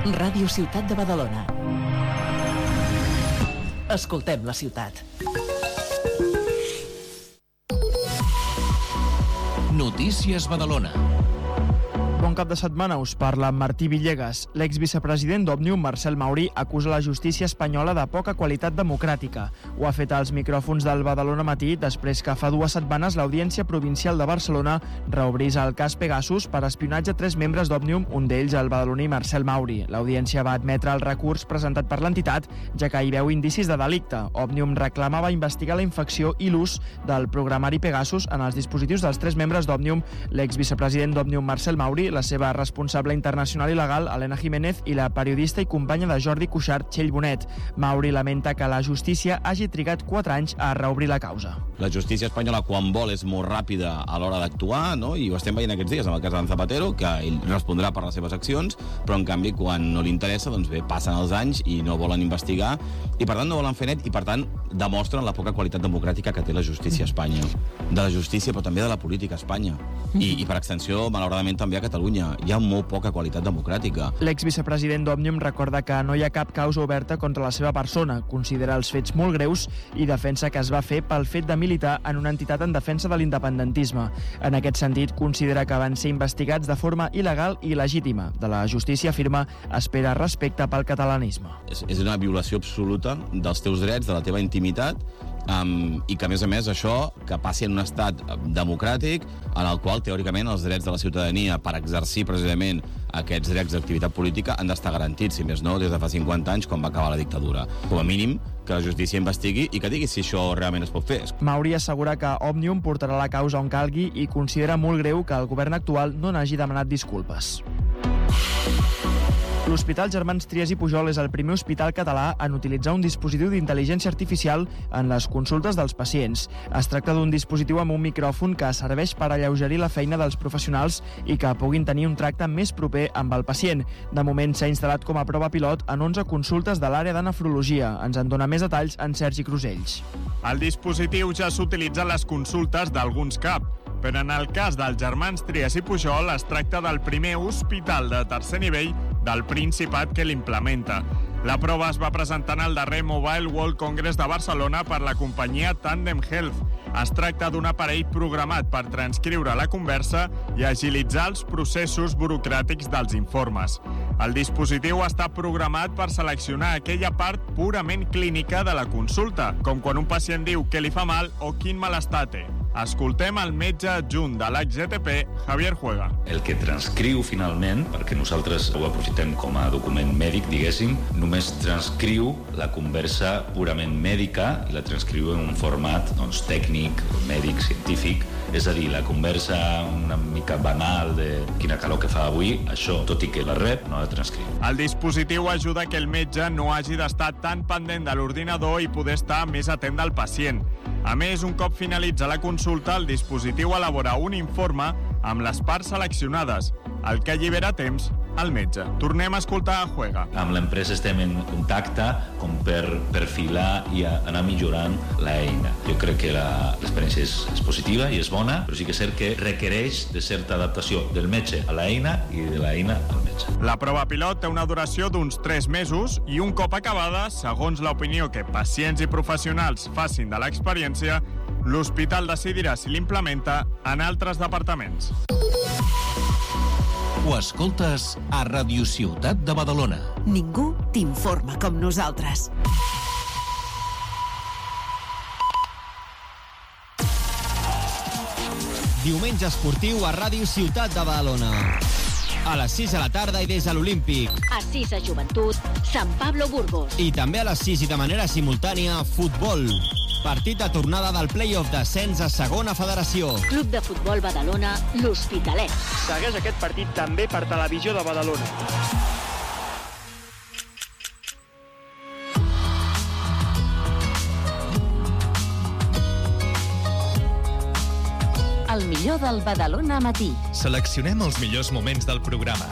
Ràdio Ciutat de Badalona. Escoltem la ciutat. Notícies Badalona. Bon cap de setmana, us parla Martí Villegas. L'exvicepresident d'Òmnium, Marcel Mauri, acusa la justícia espanyola de poca qualitat democràtica. Ho ha fet als micròfons del Badalona Matí després que fa 2 setmanes l'Audiència Provincial de Barcelona reobrís el cas Pegasus per espionatge a 3 membres d'Òmnium, un d'ells el badaloní Marcel Mauri. L'Audiència va admetre el recurs presentat per l'entitat, ja que hi veu indicis de delicte. Òmnium reclamava investigar la infecció i l'ús del programari Pegasus en els dispositius dels 3 membres d'Òmnium, l'exvicepresident d'Òmnium, Marcel Mauri, la seva responsable internacional i legal, Elena Jiménez, i la periodista i companya de Jordi Cuixart, Txell Bonet. Mauri lamenta que la justícia hagi trigat 4 anys a reobrir la causa. La justícia espanyola, quan vol, és molt ràpida a l'hora d'actuar, no? I ho estem veient aquests dies amb el cas d'en Zapatero, que ell respondrà per les seves accions, però en canvi, quan no li interessa, doncs bé, passen els anys i no volen investigar, i per tant no volen fer net, i per tant demostren la poca qualitat democràtica que té la justícia a Espanya. De la justícia, però també de la política a Espanya. I per extensió, malauradament, també a Catalunya. Hi ha molt poca qualitat democràtica. L'exvicepresident d'Òmnium recorda que no hi ha cap causa oberta contra la seva persona, considera els fets molt greus i defensa que es va fer pel fet de militar en una entitat en defensa de l'independentisme. En aquest sentit, considera que van ser investigats de forma il·legal i il·legítima. De la justícia, afirma, espera respecte pel catalanisme. És una violació absoluta dels teus drets, de la teva intimitat, i que, a més, això que passi en un estat democràtic en el qual, teòricament, els drets de la ciutadania per exercir precisament aquests drets d'activitat política han d'estar garantits, si més no, des de fa 50 anys, quan va acabar la dictadura. Com a mínim, que la justícia investigui i que digui si això realment es pot fer. Mauri assegura que Òmnium portarà la causa on calgui i considera molt greu que el govern actual no n'hagi demanat disculpes. L'Hospital Germans Trias i Pujol és el primer hospital català en utilitzar un dispositiu d'intel·ligència artificial en les consultes dels pacients. Es tracta d'un dispositiu amb un micròfon que serveix per alleugerir la feina dels professionals i que puguin tenir un tracte més proper amb el pacient. De moment s'ha instal·lat com a prova pilot en 11 consultes de l'àrea de nefrologia. Ens en dona més detalls en Sergi Crusells. El dispositiu ja s'utilitza a les consultes d'alguns CAP, però en el cas dels Germans Trias i Pujol es tracta del primer hospital de tercer nivell del Principat que l'implementa. La prova es va presentar en el darrer Mobile World Congress de Barcelona per la companyia Tandem Health. Es tracta d'un aparell programat per transcriure la conversa i agilitzar els processos burocràtics dels informes. El dispositiu està programat per seleccionar aquella part purament clínica de la consulta, com quan un pacient diu què li fa mal o quin malestar té. Escoltem el metge adjunt de l'HGTP, Javier Juega. El que transcriu finalment, perquè nosaltres ho aprofitem com a document mèdic, diguéssim, només transcriu la conversa purament mèdica i la transcriu en un format tècnic, mèdic, científic. És a dir, la conversa una mica banal de quina calor que fa avui, això, tot i que la rep, no la transcriu. El dispositiu ajuda que el metge no hagi d'estar tan pendent de l'ordinador i poder estar més atent del pacient. A més, un cop finalitza la consulta, el dispositiu elabora un informe amb les parts seleccionades, el que allibera temps al metge. Tornem a escoltar a Juega. Amb l'empresa estem en contacte com per perfilar i anar millorant l'eina. Jo crec que l'experiència és positiva i és bona, però sí que és cert que requereix de certa adaptació del metge a l'eina i de l'eina al metge. La prova pilot té una duració d'uns 3 mesos i un cop acabada, segons l'opinió que pacients i professionals facin de l'experiència, l'hospital decidirà si l'implementa en altres departaments. Ho escoltes a Ràdio Ciutat de Badalona. Ningú t'informa com nosaltres. Diumenge esportiu a Ràdio Ciutat de Badalona. A les 6 de la tarda i des de l'Olímpic. A 6 a Joventut, Sant Pablo Burgos. I també a les 6 i de manera simultània, futbol. Partit de tornada del play-off d'ascens a segona federació. Club de Futbol Badalona, l'Hospitalet. Segueix aquest partit també per Televisió de Badalona. El millor del Badalona Matí. Seleccionem els millors moments del programa.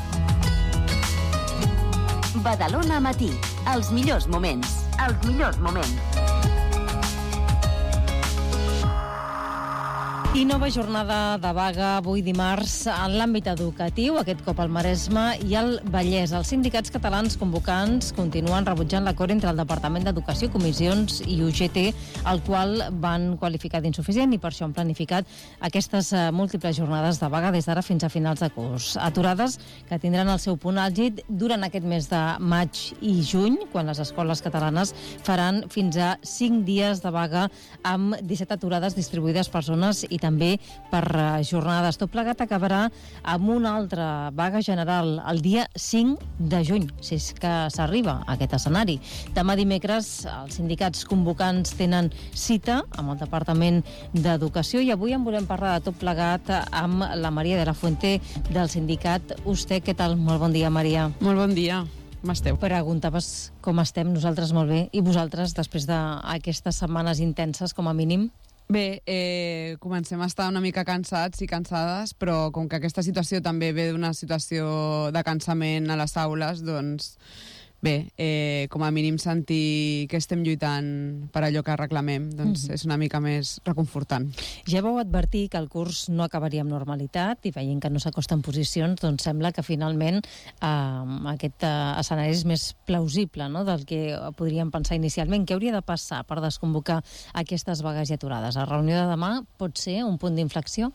Badalona Matí. Els millors moments. Els millors moments. I nova jornada de vaga avui dimarts en l'àmbit educatiu, aquest cop al Maresme i al Vallès. Els sindicats catalans convocants continuen rebutjant l'acord entre el Departament d'Educació, Comissions i UGT, el qual van qualificar d'insuficient i per això han planificat aquestes múltiples jornades de vaga des d'ara fins a finals de curs. Aturades que tindran el seu punt àlgid durant aquest mes de maig i juny, quan les escoles catalanes faran fins a 5 dies de vaga amb 17 aturades distribuïdes per zones i també per jornades. Tot plegat acabarà amb una altra vaga general el dia 5 de juny, si és que s'arriba a aquest escenari. Demà dimecres els sindicats convocants tenen cita amb el Departament d'Educació i avui en volem parlar de tot plegat amb la Maria de la Fuente del sindicat USTEC. Què tal? Molt bon dia, Maria. Molt bon dia. Com esteu? Preguntaves com estem, nosaltres molt bé. I vosaltres, després d'aquestes setmanes intenses, com a mínim? Bé, comencem a estar una mica cansats i cansades, però com que aquesta situació també ve d'una situació de cansament a les aules, doncs bé, com a mínim sentir que estem lluitant per allò que reclamem, doncs és una mica més reconfortant. Ja vau advertir que el curs no acabaria amb normalitat i veient que no s'acosten posicions, doncs sembla que finalment aquest escenari és més plausible, no?, del que podríem pensar inicialment. Què hauria de passar per desconvocar aquestes vagues i aturades? La reunió de demà pot ser un punt d'inflexió?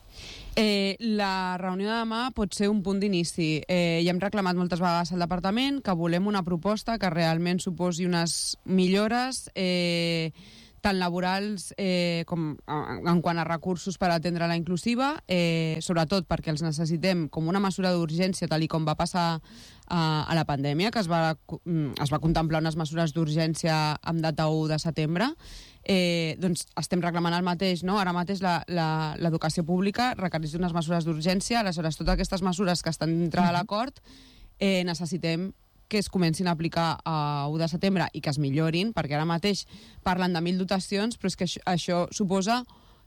La reunió de demà pot ser un punt d'inici. Ja hem reclamat moltes vegades al departament que volem una proposta que realment suposi unes millores tant laborals com en quant a recursos per atendre la inclusiva, sobretot perquè els necessitem com una mesura d'urgència, tal com va passar a la pandèmia, que es va contemplar unes mesures d'urgència amb data 1 de setembre. Doncs estem reclamant el mateix, no? Ara mateix l'educació pública requereix unes mesures d'urgència, aleshores totes aquestes mesures que estan dintre de l'acord necessitem que es comencin a aplicar a 1 de setembre i que es millorin, perquè ara mateix parlen de 1.000 dotacions, però és que això suposa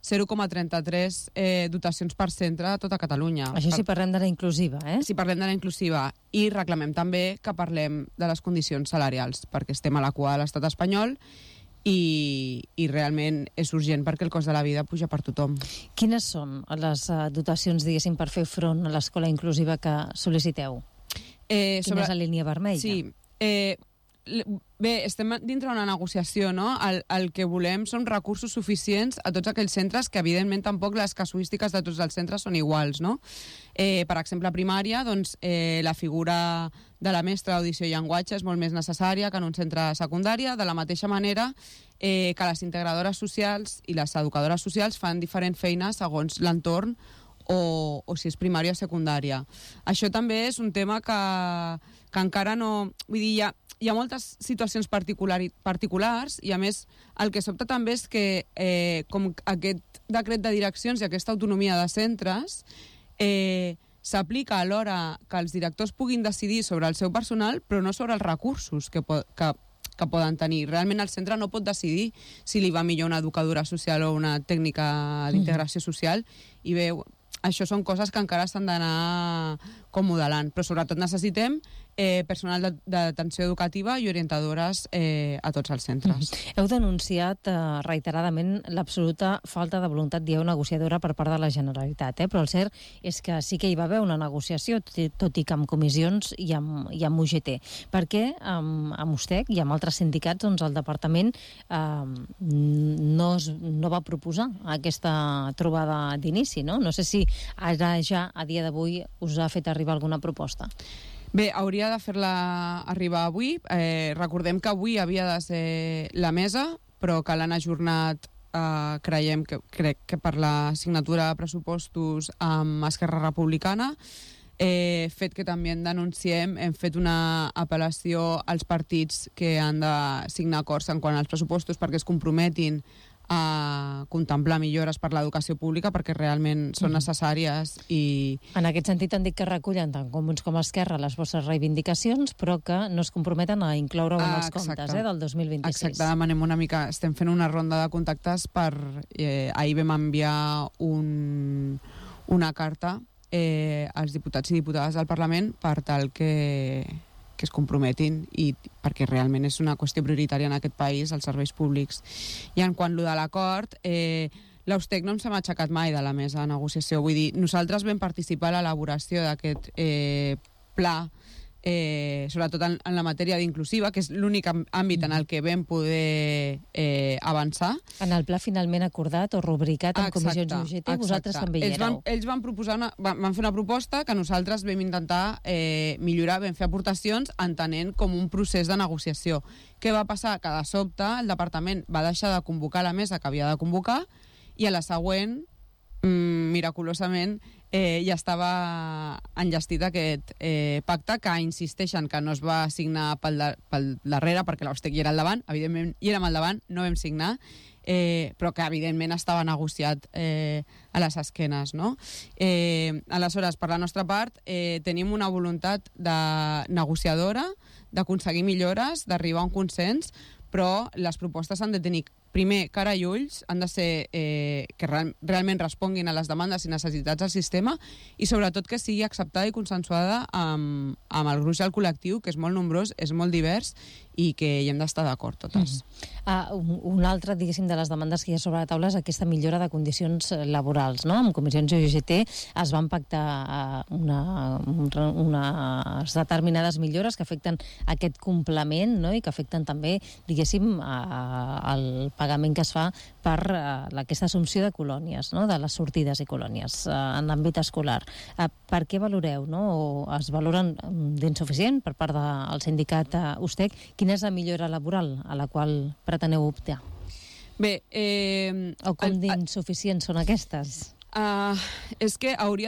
0,33 dotacions per centre a tota Catalunya. Això si parlem de la inclusiva, eh? Si parlem de la inclusiva. I reclamem també que parlem de les condicions salarials, perquè estem a la cua de l'estat espanyol i realment és urgent perquè el cost de la vida puja per tothom. Quines són les dotacions, diguéssim, per fer front a l'escola inclusiva que sol·liciteu? Quina és la línia vermella? Sí. Bé, estem dintre d'una negociació, no? El que volem són recursos suficients a tots aquells centres que, evidentment, tampoc les casuístiques de tots els centres són iguals, no? Per exemple, a primària, doncs, la figura de la mestra d'audició i llenguatge és molt més necessària que en un centre de secundària, de la mateixa manera que les integradores socials i les educadores socials fan diferent feina segons l'entorn o si és primària o secundària. Això també és un tema que encara no... Vull dir, hi ha moltes situacions particulars i, a més, el que sobta també és que com aquest decret de direccions i aquesta autonomia de centres s'aplica a l'hora que els directors puguin decidir sobre el seu personal, però no sobre els recursos que poden tenir. Realment el centre no pot decidir si li va millor una educadora social o una tècnica d'integració social i bé, això són coses que encara s'han d'anar com modelant, però sobretot necessitem personal d'atenció educativa i orientadores a tots els centres. Heu denunciat reiteradament l'absoluta falta de voluntat, dieu, negociadora per part de la Generalitat, però el cert és que sí que hi va haver una negociació, tot i que amb comissions i amb UGT. Per què amb USTEC i amb altres sindicats doncs el departament no va proposar aquesta trobada d'inici, no? No sé si ara ja, a dia d'avui, us ha fet arribar alguna proposta. Bé, hauria de fer-la arribar avui. Recordem que avui havia de ser la mesa, però que l'han ajornat, crec que per la signatura de pressupostos amb Esquerra Republicana, fet que també en denunciem. Hem fet una apel·lació als partits que han de signar acords en quant als pressupostos perquè es comprometin a contemplar millores per l'educació pública perquè realment són necessàries i... En aquest sentit han dit que recullen tant Comuns com Esquerra les vostres reivindicacions, però que no es comprometen a incloure-ho en els comptes del 2026. Exacte, demanem una mica... Estem fent una ronda de contactes per... ahir vam enviar una carta als diputats i diputades del Parlament per tal que es comprometin i perquè realment és una qüestió prioritària en aquest país, els serveis públics. I en quant a l'acord, l'Austec no ens hem aixecat mai de la mesa de negociació. Vull dir, nosaltres vam participar a l'elaboració d'aquest pla, sobretot en la matèria d'inclusiva, que és l'únic àmbit en el que vam poder avançar. En el pla finalment acordat o rubricat en comissions UGT, vosaltres també hi éreu. Ells van fer una proposta que nosaltres vam intentar millorar, vam fer aportacions entenent com un procés de negociació. Què va passar? Que de sobte el departament va deixar de convocar la mesa que havia de convocar i a la següent, miraculosament, ja estava enllestit aquest pacte que insisteixen que no es va signar pel darrere perquè l'Austec hi era al davant, evidentment hi érem al davant, no vam signar, però que evidentment estava negociat a les esquenes, no? Aleshores, per la nostra part, tenim una voluntat negociadora d'aconseguir millores, d'arribar a un consens, però les propostes han de tenir primer, cara i ulls, han de ser que realment responguin a les demandes i necessitats del sistema i sobretot que sigui acceptada i consensuada amb el gruix del col·lectiu, que és molt nombrós, és molt divers i que hi hem d'estar d'acord totes. Una altra, diguéssim, de les demandes que hi ha sobre la taula és aquesta millora de condicions laborals, no? En comissions UGT es van pactar unes determinades millores que afecten aquest complement, no? I que afecten també, diguéssim, el pagament que es fa per aquesta assumpció de colònies, no? De les sortides i colònies en l'àmbit escolar. Per què valoreu, no? O es valoren d'insuficient per part del sindicat Ustec? Quina és la millora laboral a la qual preteneu optar? Bé, o com d'insuficients són aquestes? És que hauria